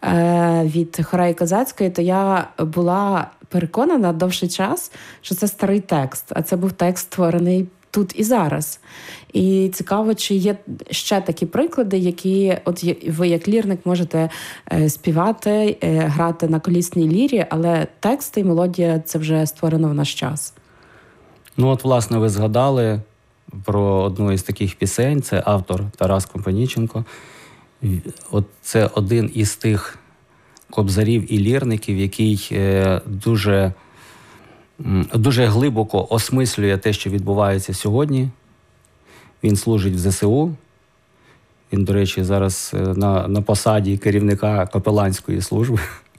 від Хореї Козацької, то я була переконана довший час, що це старий текст, а це був текст, створений тут і зараз. І цікаво, чи є ще такі приклади, які от ви як лірник можете співати, грати на колісній лірі, але тексти і мелодія – це вже створено в наш час. Ну от, власне, ви згадали про одну із таких пісень, це автор Тарас Компанійченко. От це один із тих кобзарів і лірників, який дуже глибоко осмислює те, що відбувається сьогодні. Він служить в ЗСУ. Він, до речі, зараз на посаді керівника капеланської служби.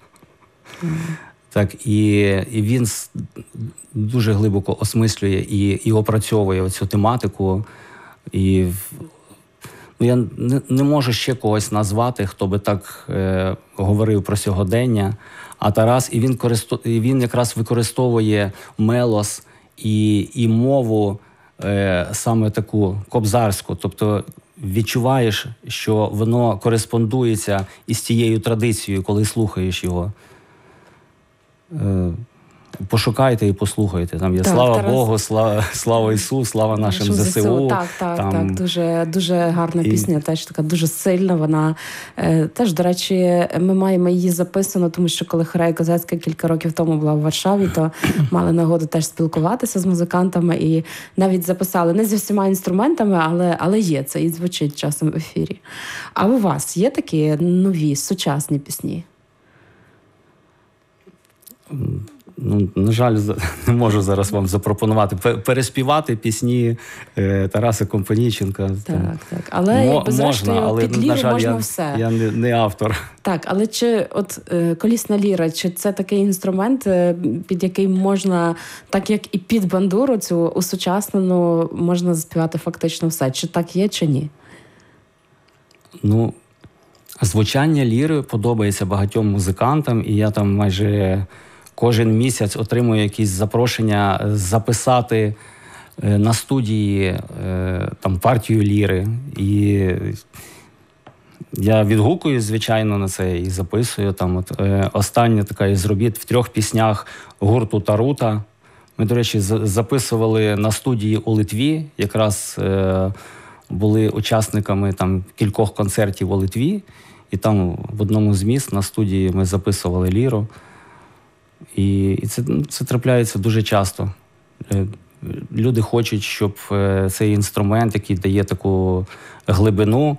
Так, і він дуже глибоко осмислює і опрацьовує цю тематику. І я не можу ще когось назвати, хто би так говорив про сьогодення. А Тарас, і він якраз використовує мелос і мову саме таку кобзарську. Тобто відчуваєш, що воно кореспондується із тією традицією, коли слухаєш його. Пошукайте і послухайте. Там є слава Тарас... Богу, слава Ісу, слава нашим ЗСУ. Так. Дуже гарна пісня, теж така дуже сильна. Вона теж, до речі, ми маємо її записану, тому що коли Хорея Козацька кілька років тому була в Варшаві, то мали нагоду теж спілкуватися з музикантами і навіть записали не зі всіма інструментами, але є це і звучить часом в ефірі. А у вас є такі нові, сучасні пісні? Ну, на жаль, не можу зараз вам запропонувати переспівати пісні Тараса Компанійченка. Так. Але, зрештою, під ліру можна все. Я не автор. Так, але чи колісна ліра, чи це такий інструмент, під який можна, так як і під бандуру, цю усучаснену, можна заспівати фактично все? Чи так є, чи ні? Ну, звучання ліри подобається багатьом музикантам, і я там майже кожен місяць отримую якісь запрошення записати на студії там партію ліри. І я відгукуюсь, звичайно, на це і записую. Там остання така із робіт в 3 піснях гурту Тарута. Ми, до речі, записували на студії у Литві. Якраз були учасниками там кількох концертів у Литві. І там в одному з міст на студії ми записували ліру. І це трапляється дуже часто. Люди хочуть, щоб цей інструмент, який дає таку глибину.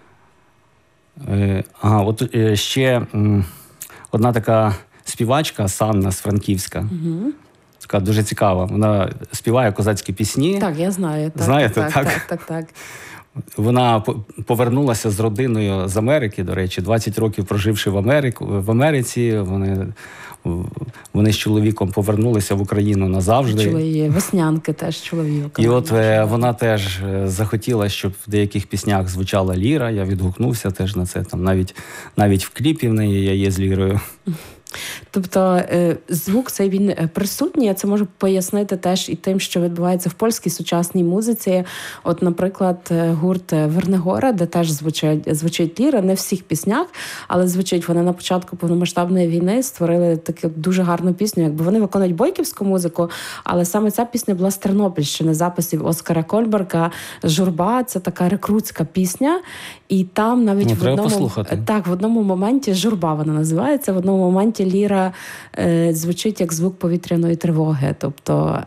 От ще одна така співачка, Санна з Франківська. Угу. Така дуже цікава. Вона співає козацькі пісні. Так, я знаю. Знаєте, так. Вона повернулася з родиною з Америки, до речі, 20 років проживши в Америці. Вони з чоловіком повернулися в Україну назавжди. Чули її веснянки теж чоловік. І от вона теж захотіла, щоб в деяких піснях звучала ліра. Я відгукнувся теж на це. Там навіть в кліпі в неї я є з лірою. Тобто звук цей він присутній, я це можу пояснити теж і тим, що відбувається в польській сучасній музиці. От, наприклад, гурт Вернигора, де теж звучить ліра, не в всіх піснях, але звучить. Вони на початку повномасштабної війни створили таку дуже гарну пісню. Якби вони виконують бойківську музику, але саме ця пісня була з Тернопільщини, записів Оскара Кольберга. «Журба» – це така рекрутська пісня. І там навіть в одному моменті, «Журба» вона називається, в одному моменті ліра звучить як звук повітряної тривоги. Тобто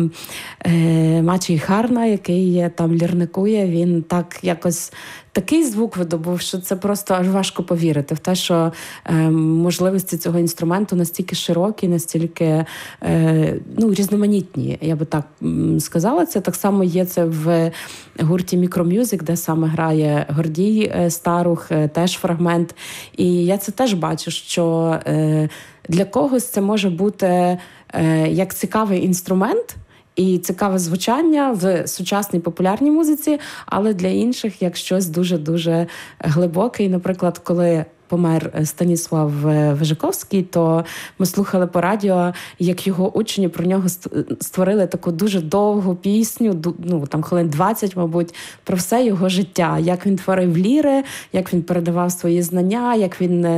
Мачій Харна, який там лірникує, він так якось такий звук видобув, що це просто аж важко повірити в те, що можливості цього інструменту настільки широкі, настільки різноманітні, я би так сказала. Це так само є це в гурті Мікром'юзик, де саме грає Гордій Старух, теж фрагмент. І я це теж бачу, що для когось це може бути як цікавий інструмент, і цікаве звучання в сучасній популярній музиці, але для інших як щось дуже-дуже глибоке. І, наприклад, коли помер Станіслав Вижиковський, то ми слухали по радіо, як його учні про нього створили таку дуже довгу пісню, там хвилин 20, мабуть, про все його життя. Як він творив ліри, як він передавав свої знання, як він